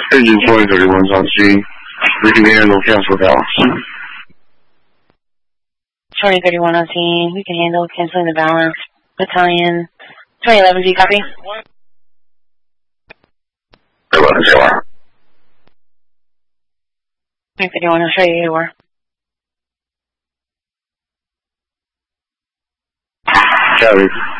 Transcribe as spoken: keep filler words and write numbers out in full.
Engine twenty thirty-one, South G. We can handle cancel balance. twenty thirty-one on scene. We can handle canceling the balance. Battalion twenty eleven, do you copy? eleven zero. twenty thirty-one, I'll show you who you are. Copy.